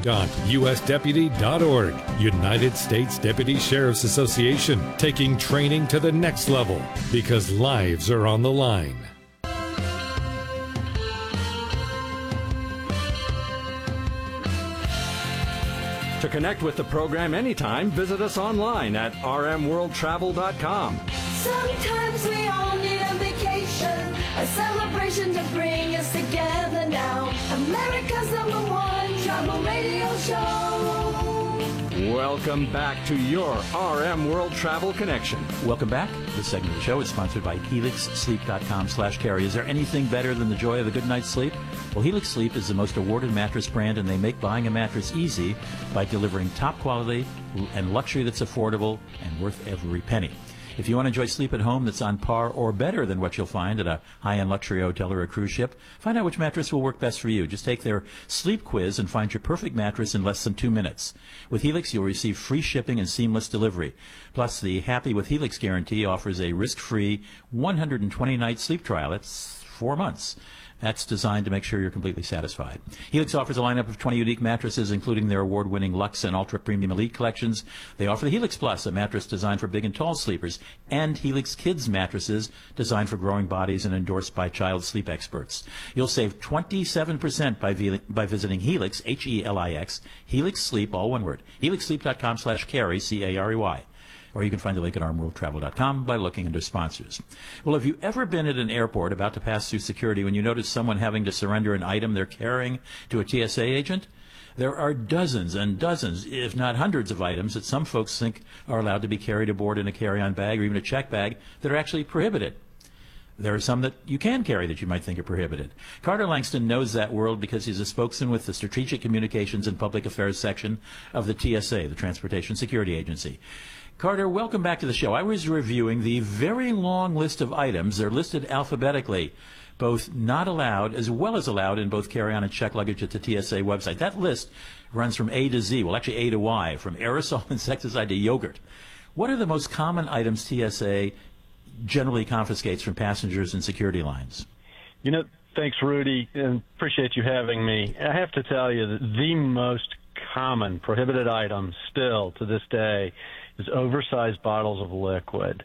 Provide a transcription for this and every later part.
www.usdeputy.org. United States Deputy Sheriff's Association, taking training to the next level because lives are on the line. To connect with the program anytime, visit us online at rmworldtravel.com. Sometimes we all need a vacation, a celebration to bring us together now. America's #1 travel radio show. Welcome back to your RM World Travel Connection. Welcome back. This segment of the show is sponsored by HelixSleep.com/carry. Is there anything better than the joy of a good night's sleep? Well, Helix Sleep is the most awarded mattress brand, and they make buying a mattress easy by delivering top quality and luxury that's affordable and worth every penny. If you want to enjoy sleep at home that's on par or better than what you'll find at a high-end luxury hotel or a cruise ship, find out which mattress will work best for you. Just take their sleep quiz and find your perfect mattress in less than 2 minutes. With Helix, you'll receive free shipping and seamless delivery. Plus, the Happy with Helix guarantee offers a risk-free 120-night sleep trial. That's 4 months. That's designed to make sure you're completely satisfied. Helix offers a lineup of 20 unique mattresses, including their award-winning Luxe and Ultra Premium Elite collections. They offer the Helix Plus, a mattress designed for big and tall sleepers, and Helix Kids mattresses designed for growing bodies and endorsed by child sleep experts. You'll save 27% by visiting Helix, Helix, Helix Sleep, all one word, helixsleep.com/carry, C-A-R-E-Y. Or you can find the link at rmworldtravel.com by looking under sponsors. Well, have you ever been at an airport about to pass through security when you notice someone having to surrender an item they're carrying to a TSA agent? There are dozens and dozens, if not hundreds of items that some folks think are allowed to be carried aboard in a carry-on bag or even a check bag that are actually prohibited. There are some that you can carry that you might think are prohibited. Carter Langston knows that world because he's a spokesman with the Strategic Communications and Public Affairs section of the TSA, the Transportation Security Agency. Carter, welcome back to the show. I was reviewing the very long list of items. They're listed alphabetically, both not allowed as well as allowed in both carry-on and check luggage at the TSA website. That list runs from A to Z, well, actually A to Y, from aerosol insecticide to yogurt. What are the most common items TSA generally confiscates from passengers and security lines? You know, thanks, Rudy, and appreciate you having me. I have to tell you that the most common prohibited item still to this day is oversized bottles of liquid,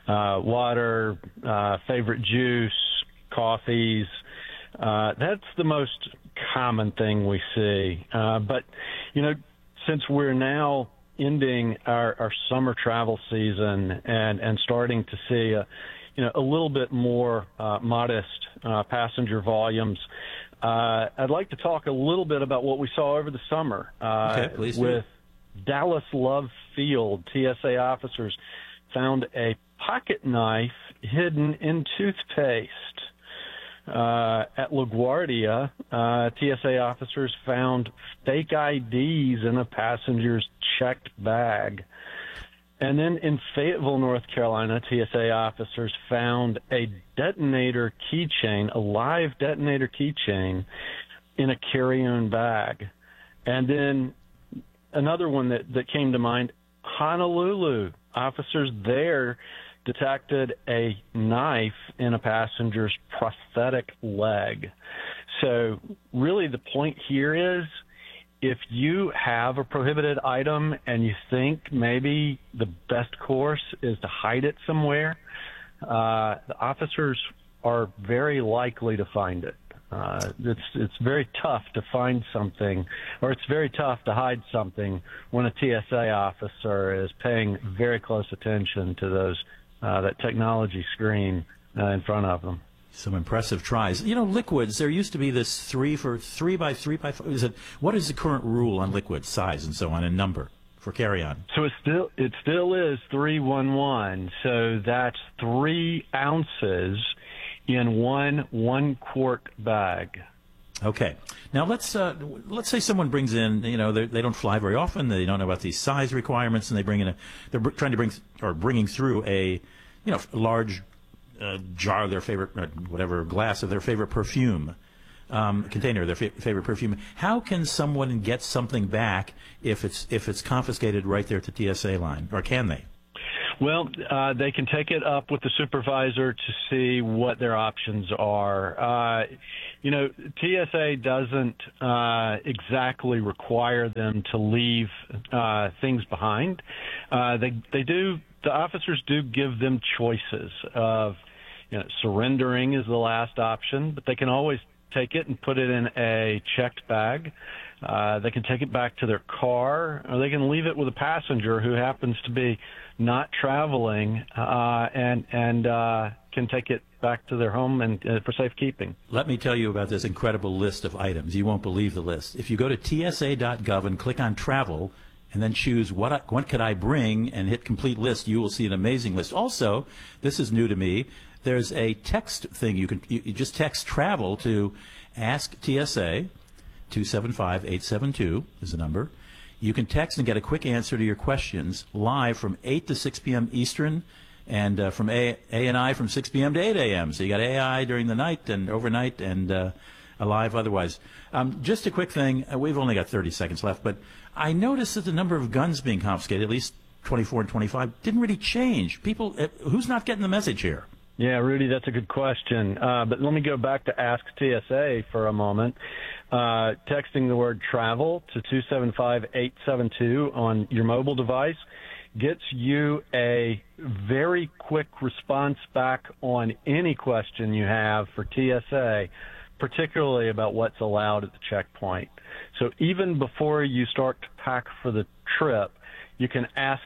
water, favorite juice, coffees. That's the most common thing we see. But, you know, since we're now ending our summer travel season and starting to see a little bit more modest passenger volumes, I'd like to talk a little bit about what we saw over the summer. Okay, please with Dallas Love Field, TSA officers found a pocket knife hidden in toothpaste. At LaGuardia, TSA officers found fake IDs in a passenger's checked bag. And then in Fayetteville, North Carolina, TSA officers found a detonator keychain, a live detonator keychain, in a carry-on bag. And then another one that came to mind, Honolulu. Officers there detected a knife in a passenger's prosthetic leg. So really the point here is, if you have a prohibited item and you think maybe the best course is to hide it somewhere, the officers are very likely to find it. It's very tough to find something, or it's very tough to hide something when a TSA officer is paying very close attention to those that technology screen in front of them. Some impressive tries. You know, liquids, there used to be this 3 by 3 by 5. What is the current rule on liquid size and so on and number for carry-on? So it still is 311. So that's 3 ounces in one quart bag. Okay. Now let's say someone brings in, they don't fly very often, they don't know about these size requirements, and they're trying to bringing through a large jar of their favorite, whatever, glass of their favorite perfume, container of their favorite perfume. How can someone get something back if it's confiscated right there at the TSA line, or can they? Well, they can take it up with the supervisor to see what their options are. TSA doesn't exactly require them to leave things behind. The officers do give them choices of, surrendering is the last option, but they can always take it and put it in a checked bag. They can take it back to their car, or they can leave it with a passenger who happens to be not traveling and can take it back to their home and for safekeeping. Let me tell you about this incredible list of items. You won't believe the list. If you go to tsa.gov and click on travel and then choose what could I bring and hit complete list, you will see an amazing list. Also, this is new to me, there's a text thing. You just text travel to Ask TSA. 275-872 is the number. You can text and get a quick answer to your questions live from 8 to 6 p.m. Eastern, and from A&I from 6 p.m. to 8 a.m. So you got AI during the night and overnight and live otherwise. Just a quick thing. We've only got 30 seconds left, but I noticed that the number of guns being confiscated, at least 24 and 25, didn't really change. People, who's not getting the message here? Yeah, Rudy, that's a good question. But let me go back to Ask TSA for a moment. Texting the word travel to 275-872 on your mobile device gets you a very quick response back on any question you have for TSA, particularly about what's allowed at the checkpoint. So even before you start to pack for the trip, you can ask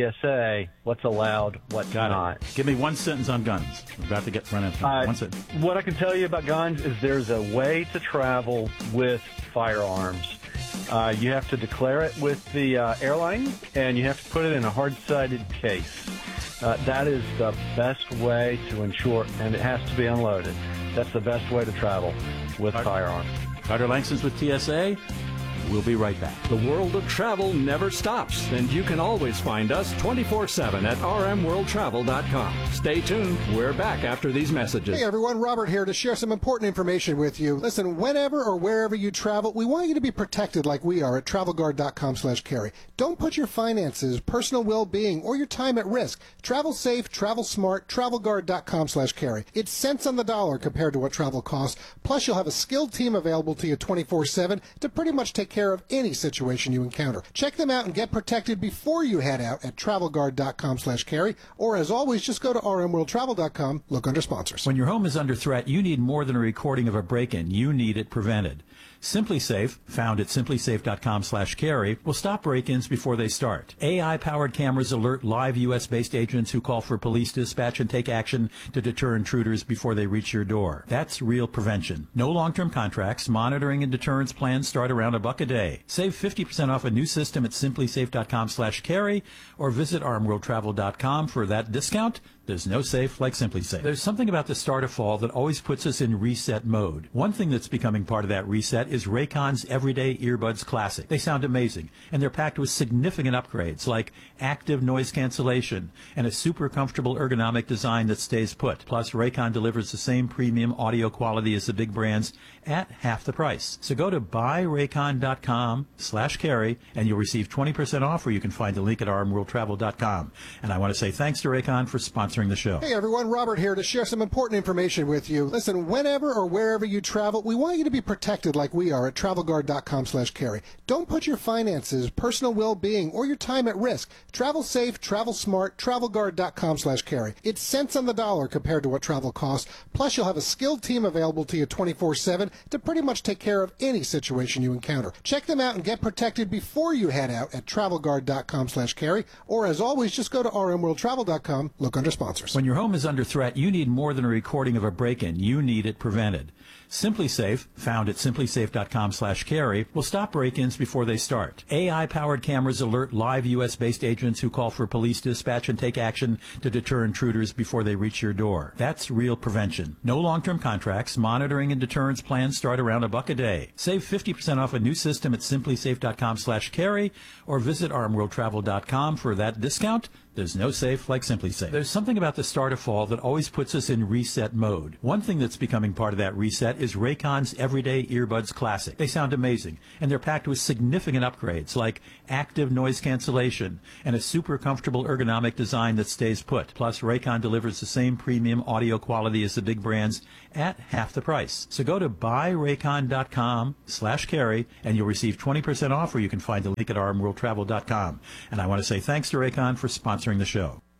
TSA what's allowed, what's not. Give me one sentence on guns. We're about to get run into one sentence. What I can tell you about guns is there's a way to travel with firearms. You have to declare it with the airline, and you have to put it in a hard-sided case. That is the best way to ensure, and it has to be unloaded. That's the best way to travel with firearms. Carter Langston's with TSA. We'll be right back. The world of travel never stops, and you can always find us 24/7 at rmworldtravel.com. Stay tuned. We're back after these messages. Hey everyone, Robert here to share some important information with you. Listen, whenever or wherever you travel, we want you to be protected like we are at travelguard.com/carry. Don't put your finances, personal well-being, or your time at risk. Travel safe, travel smart, travelguard.com/carry. It's cents on the dollar compared to what travel costs. Plus, you'll have a skilled team available to you 24/7 to pretty much take care of any situation you encounter. Check them out and get protected before you head out at travelguard.com/carry, or as always, just go to rmworldtravel.com, look under sponsors. When your home is under threat, you need more than a recording of a break-in. You need it prevented. SimpliSafe, found at simplysafe.com/carry, will stop break-ins before they start. AI-powered cameras alert live U.S.-based agents who call for police dispatch and take action to deter intruders before they reach your door. That's real prevention. No long-term contracts. Monitoring and deterrence plans start around $1 a day. Save 50% off a new system at simplysafe.com/carry or visit rmworldtravel.com for that discount. There's no safe like SimpliSafe. There's something about the start of fall that always puts us in reset mode. One thing that's becoming part of that reset is Raycon's Everyday Earbuds Classic. They sound amazing, and they're packed with significant upgrades like active noise cancellation and a super comfortable ergonomic design that stays put. Plus, Raycon delivers the same premium audio quality as the big brands at half the price. So go to buyraycon.com/carry and you'll receive 20% off, or you can find the link at rmworldtravel.com. And I want to say thanks to Raycon for sponsoring the show. Hey everyone, Robert here to share some important information with you. Listen, whenever or wherever you travel, we want you to be protected like we are at travelguard.com/carry. Don't put your finances, personal well-being, or your time at risk. Travel safe, travel smart, travelguard.com/carry. It's cents on the dollar compared to what travel costs. Plus, you'll have a skilled team available to you 24/7 to pretty much take care of any situation you encounter. Check them out and get protected before you head out at travelguard.com/carry, or as always, just go to rmworldtravel.com, look under sponsors. When your home is under threat, you need more than a recording of a break-in. You need it prevented. SimpliSafe, found at simplysafe.com/carry, will stop break-ins before they start. AI-powered cameras alert live U.S.-based agents who call for police dispatch and take action to deter intruders before they reach your door. That's real prevention. No long-term contracts. Monitoring and deterrence plans start around $1 a day. Save 50% off a new system at simplysafe.com/carry or visit rmworldtravel.com for that discount. There's no safe like Simply Safe. There's something about the start of fall that always puts us in reset mode. One thing that's becoming part of that reset is Raycon's Everyday Earbuds Classic. They sound amazing, and they're packed with significant upgrades like active noise cancellation and a super comfortable ergonomic design that stays put. Plus, Raycon delivers the same premium audio quality as the big brands at half the price. So go to buyraycon.com/carry and you'll receive 20% off, or you can find the link at rmworldtravel.com. And I want to say thanks to Raycon for sponsoring the show.